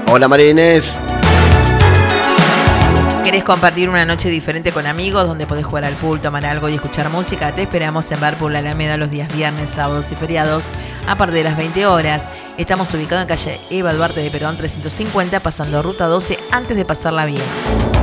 Hola María Inés. ¿Querés compartir una noche diferente con amigos donde podés jugar al pool, tomar algo y escuchar música? Te esperamos en Bar por la Alameda los días viernes, sábados y feriados a partir de las 20 horas. Estamos ubicados en calle Eva Duarte de Perón 350, pasando ruta 12 antes de pasarla bien.